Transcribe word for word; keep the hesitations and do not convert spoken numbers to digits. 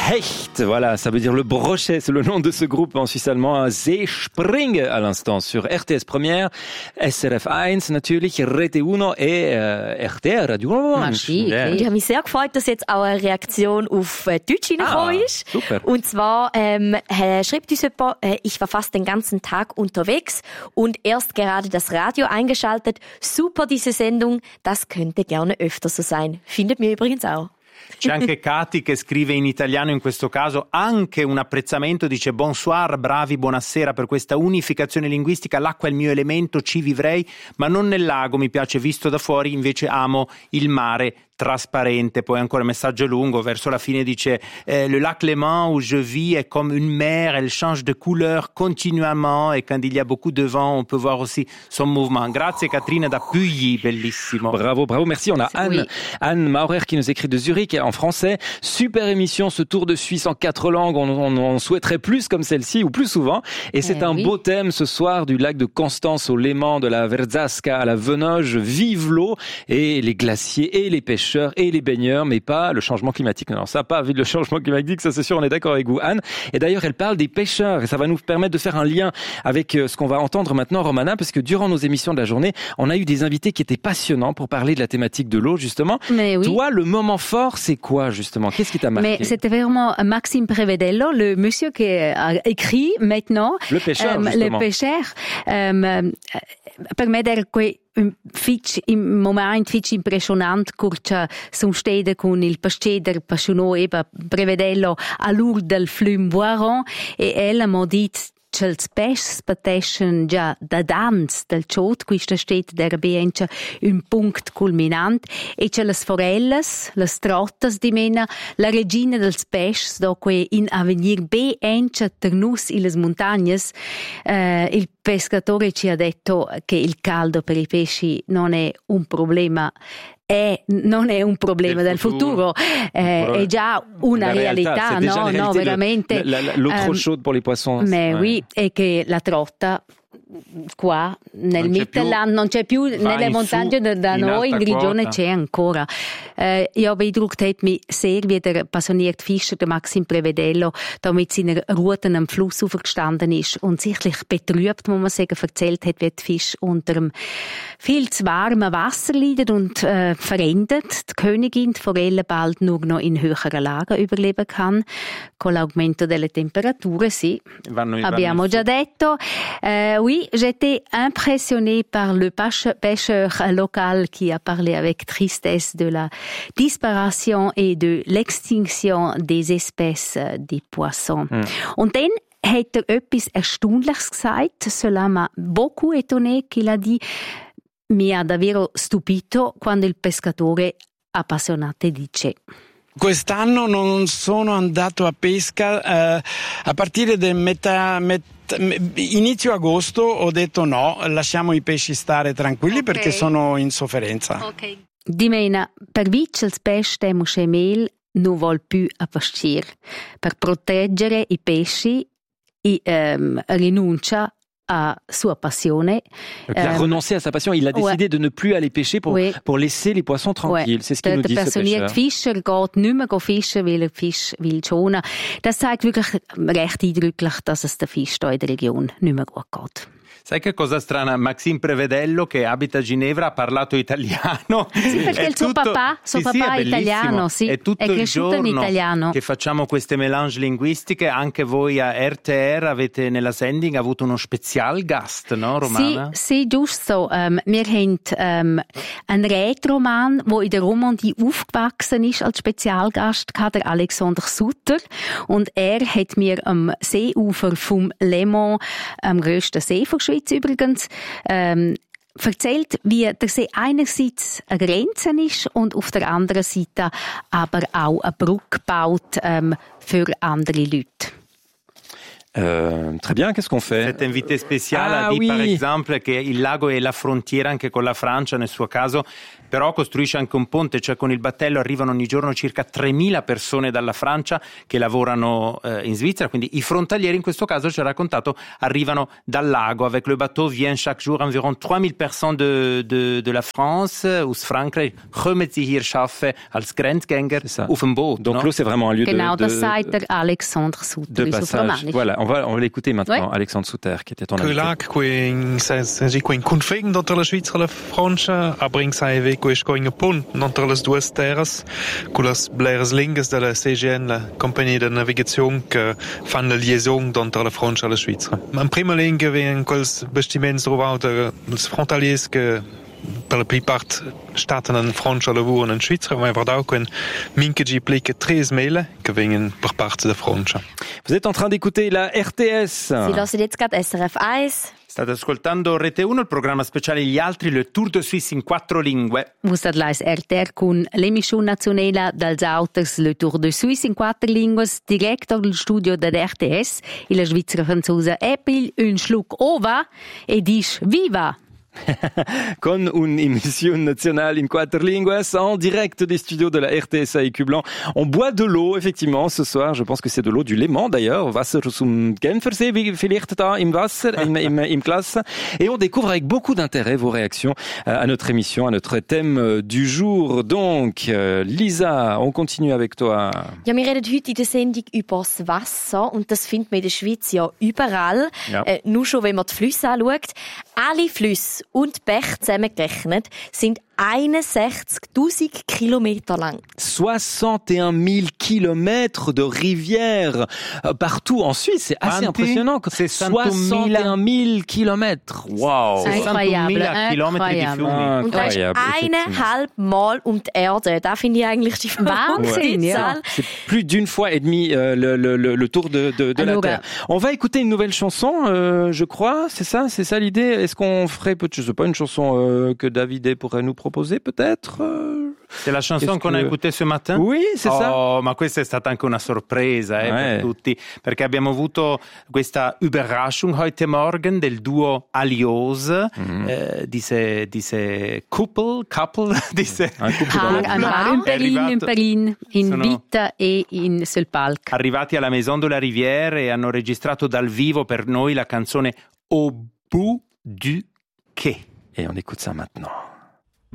Hecht, voilà, ça veut dire le brochet, c'est le nom de ce groupe en suisse allemand. Seespring à l'instant sur R T S Première, S R F eins natürlich, R T uno et äh, R T R Radio Orange. Yeah. Ich habe mich sehr gefreut, dass jetzt auch eine Reaktion auf Deutsch reingekommen ah, ist. Super. Und zwar ähm, äh, schreibt uns jemand, äh, ich war fast den ganzen Tag unterwegs und erst gerade das Radio eingeschaltet. Super diese Sendung, das könnte gerne öfter so sein. Findet mir übrigens auch. C'è anche Katy che scrive in italiano in questo caso anche un apprezzamento, dice bonsoir, bravi, buonasera per questa unificazione linguistica, l'acqua è il mio elemento, ci vivrei, ma non nel lago, mi piace visto da fuori, invece amo il mare trasparente. Poi ancora messaggio lungo, verso la fine dice eh, le lac Léman où je vis est comme une mer, elle change de couleur continuellement et quand il y a beaucoup de vent on peut voir aussi son mouvement. Grazie Katrina da Puyi, bellissimo. Bravo, bravo, merci. On a Anne, oui. Anne Maurer qui nous écrit de Zurich en français. Super émission, ce tour de Suisse en quatre langues. On, on, on souhaiterait plus comme celle-ci ou plus souvent. Et c'est eh un oui. beau thème ce soir, du lac de Constance au Léman, de la Verzasca à la Venoge. Vive l'eau et les glaciers et les pêcheurs et les baigneurs, mais pas le changement climatique. Non, ça pas le changement climatique, ça c'est sûr, on est d'accord avec vous, Anne. Et d'ailleurs, elle parle des pêcheurs et ça va nous permettre de faire un lien avec ce qu'on va entendre maintenant, Romana, parce que durant nos émissions de la journée, on a eu des invités qui étaient passionnants pour parler de la thématique de l'eau, justement. Mais oui. Toi, le moment fort, c'est quoi, justement? Qu'est-ce qui t'a marqué? Mais c'était vraiment Maxime Prevedello, le monsieur qui a écrit maintenant. Le pêcheur, um, justement. Le pêcheur. Um, per me era que un fitch im moment fitch impressionant curcia son stede con il pasceder passionò eba Prevedello a l'ur del flum Boiron e ella mo dit Chels pes pateschen già da dans del ciot, questa stet der biencha un punct culminant e c'è las forelles, las trottas di mena, la regina dels pes, doque in avenir biencha ternus in les montagnes. Uh, il pescatore ci ha detto che il caldo per i pesci non è un problema. È, non è un problema del, del futuro, futuro. Eh, è già una realtà, realtà no, no, veramente. La, la, l'eau trop um, chaude pour les poissons. Mais ouais. oui, e che la trotta qua nel Mittelland non c'è più, nelle montagne da, da noi in Grigione quota. C'è ancora. Äh, ich habe beeindruckt, hat mich sehr wie der passionierte Fischer, der Maxim Prevedello, da mit seiner Rute am Fluss aufgestanden ist und sichtlich betrübt, muss man sagen, erzählt hat, wie der Fisch unter dem viel zu warmen Wasser leidet und äh, verendet. Die Königin, die Forelle, bald nur noch in höheren Lagen überleben kann. Con l'aumento delle temperature, sì. Vanno, Abbiamo vanno già detto. Euh, oui, j'étais impressionnée par le pêcheur local qui a parlé avec tristesse de la disparition et de l'extinction des espèces des poissons. Mm. Und dann hat er etwas Erstaunliches gesagt. Cela m'a beaucoup étonné qu'il a dit, mi ha davvero stupito quando il pescatore appassionato dice: quest'anno non sono andato a pesca eh, a partire da metà, metà inizio agosto ho detto no, lasciamo i pesci stare tranquilli, okay, perché sono in sofferenza. Okay. Dimena, per vincere il pesce muscemel non vuol più a pascire. Per proteggere i pesci i, um, rinuncia à sa passion. Il a euh, renoncé à sa passion. Il a décidé ouais. de ne plus aller pêcher pour, oui. pour laisser les poissons tranquilles. Ouais. C'est ce qu'il nous dit, ce pêcheur. Der Fischer geht nicht mehr fischen, weil er Fisch will schonen. Das zeigt wirklich recht eindrücklich, dass es der Fisch da in der Region nicht mehr gut geht. Sai che cosa strana? Maxime Prevedello, che abita a Ginevra, ha parlato italiano. Sì, perché è il suo tutto... papà, suo sì, papà sì, è, è italiano, sì. È tutto è il giorno in italiano. Che facciamo queste melange linguistiche. Anche voi a R T R avete nella sending avuto uno Spezialgast, no, Romana? Sì, sì, giusto. Um, wir haben um, einen Rätroman, der in der Romandie aufgewachsen ist als Spezialgast, der Alexander Sutter. Und er hat mir am Seeufer vom Léman, am grössten See von Schweiz übrigens, ähm, erzählt, wie der See einerseits eine Grenze ist und auf der anderen Seite aber auch eine Brücke baut ähm, für andere Leute. Euh, très bien, qu'est-ce qu'on fait? Cet invité spécial ah, ha dit oui. per esempio che il lago è la frontiera anche con la Francia nel suo caso, però costruisce anche un ponte, cioè con il battello arrivano ogni giorno circa tremila persone dalla Francia che lavorano eh, in Svizzera, quindi i frontalieri in questo caso ci ha raccontato arrivano dal lago. Avec le bateau viennent chaque jour environ trois mille personnes de, de, de la France, aus Frankreich, kommen sie hier arbeiten als Grenzgänger auf dem Boot. Donc no? l'eau c'est vraiment un lieu genau, de, de, das sagt der Alexandre Sutter. de passage. Voilà, on va, on va l'écouter maintenant, ouais. Alexandre Sutter, qui était ton invité. Quel lac qui è in confine tra la Svizzera e la Francia, aber in sei ve che è in pont tra le due terras, con le bleres lingues della C G N, la compagnia di navigazione che fanno la liaison tra la Francia e la Svizzera. Ma in prima linea vengono quei bastimenti trovati dai frontaliers che per la prima parte stanno in Francia e lavorano in Svizzera, ma va anche in minchegi plica tre mele che vengono per parte della Francia. Vous êtes en train d'écouter la R T S. Sie hören jetzt gerade S R F eins. State ascoltando Rete uno, il programma speciale Gli Altri, le Tour de Suisse in quattro lingue. Vous êtes là R T R con l'emission nazionale dels auters Le Tour de Suisse in quattro lingue, director del studio della R T S, e la Svizzera franzose Epil un schluck ova e dice viva! Con un'émission nationale in quattro lingues, en direct des studios de la R T S à Écublanc. On boit de l'eau, effectivement, ce soir. Je pense que c'est de l'eau du Léman, d'ailleurs. Wasser zum Genfersee, vielleicht da im Wasser, im, im, im Glas. Et on découvre avec beaucoup d'intérêt vos réactions à notre émission, à notre thème du jour. Donc, Lisa, on continue avec toi. Ja, wir reden heute in der Sendung über das Wasser und das findet man in der Schweiz ja überall. Ja. Äh, nur schon, wenn man die Flüsse anschaut. Alle Flüsse und Bäche zusammengerechnet sind einundsechzigtausend Kilometer lang. soixante et un mille kilomètres de rivières partout en Suisse. C'est assez Quanti? impressionnant. soixante et un mille kilomètres. Wow. sessantamila chilometri di fiumi. Und das ist Incroyable, eineinhalb Mal um die Erde. Da finde ich eigentlich die Wahnsinn, ja. Zahl. C'est plus d'une fois et demie euh, le, le, le, le tour de, de, de la Alors, Terre. On va écouter une nouvelle chanson, euh, je crois. C'est ça, c'est ça l'idée. Est-ce qu'on ferait, je sais pas, une chanson euh, que David pourrait nous proposer, peut-être? euh... C'est la chanson Qu'est-ce qu'on a que- écoutée ce matin? Oui, c'est oh, ça. Ma questa è stata anche una sorpresa eh, Ouais. per tutti, perché abbiamo avuto questa Überraschung heute Morgen del duo Alios, Mhm. eh, diese, diese Couple, couple, diese Un couple dans Har, la an Har in È Berlin, in arrivato- Berlin, in sono- Vita e in sul palco. arrivati alla Maison de la Rivière e hanno registrato dal vivo per noi la canzone Au bout du quai. Et on écoute ça maintenant.